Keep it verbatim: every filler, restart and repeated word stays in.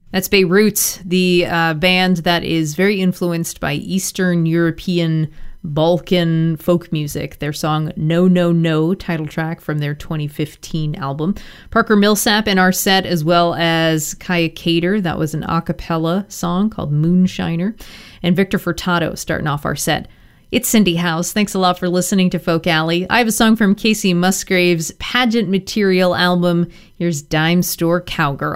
That's Beirut, the uh, band that is very influenced by Eastern European Balkan folk music. Their song No No No, title track from their twenty fifteen album. Parker Millsap in our set, as well as Kaya Cater. That was an a cappella song called Moonshiner. And Victor Furtado starting off our set. It's Cindy House. Thanks a lot for listening to Folk Alley. I have a song from Casey Musgrave's Pageant Material album. Here's Dime Store Cowgirl.